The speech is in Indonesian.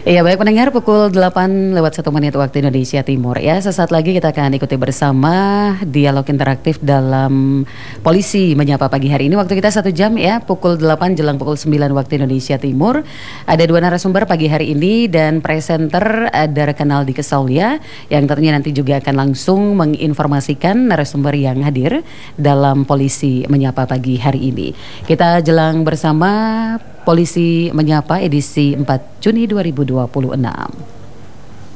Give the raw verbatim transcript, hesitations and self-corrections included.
Iya baik pendengar, pukul delapan lewat satu menit waktu Indonesia Timur ya. Sesaat lagi kita akan ikuti bersama dialog interaktif dalam Polisi Menyapa pagi hari ini. Waktu kita satu jam ya, pukul delapan jelang pukul sembilan waktu Indonesia Timur. Ada dua narasumber pagi hari ini dan presenter ada rekan Aldi Kesaulia yang tentunya nanti juga akan langsung menginformasikan narasumber yang hadir dalam Polisi Menyapa pagi hari ini. Kita jelang bersama Polisi Menyapa edisi empat Juni dua ribu dua puluh enam.